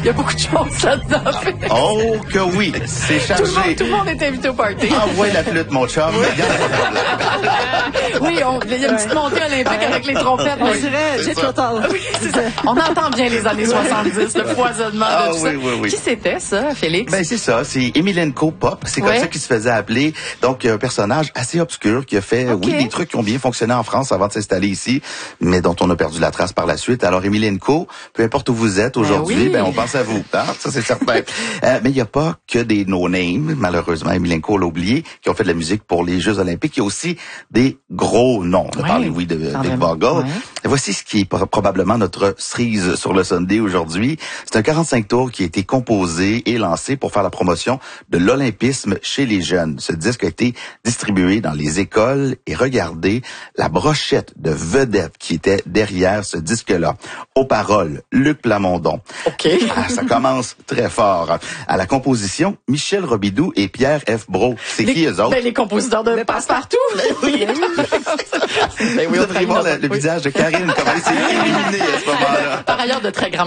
Il y a beaucoup de choses là-dedans. Oh que oui, c'est chargé. Tout le monde est invité au party. Envoie la flûte, mon chum. Oui, il y a une petite montée olympique avec les trompettes. On dirait, j'ai trop tard. Oui, c'est ça. On entend bien les années 70, le foisonnement de tout ça. Oui. Qui c'était, ça, Félix? Ben, c'est ça. C'est Emelianenko Pop. C'est comme ça qu'il se faisait appeler. Donc, un personnage assez obscur qui a fait, des trucs qui ont bien fonctionné en France avant de s'installer ici, mais dont on a perdu la trace par la suite. Alors, Emelianenko, peu importe où vous êtes aujourd'hui, on pense à vous. Hein? Ça, c'est certain. Mais il n'y a pas que des no-names, malheureusement. Emelianenko l'a oublié, qui ont fait de la musique pour les Jeux olympiques. Il y a aussi des gros noms. On a parlé, de Big Vogel. Et voici ce qui est probablement notre cerise sur le Sunday aujourd'hui. C'est un 45 tours qui a été composé et lancé pour faire la promotion de l'olympisme chez les jeunes. Ce disque a été distribué dans les écoles et regardez la brochette de vedettes qui était derrière ce disque-là. Aux paroles, Luc Plamondon. OK. Ça commence très fort. À la composition, Michel Robidoux et Pierre F. Brault. C'est qui eux autres? Ben, les compositeurs de Passe-Partout. Oui. Vous devriez voir le visage de Karine, comment il s'est illuminé à ce moment-là. Par ailleurs, de très grands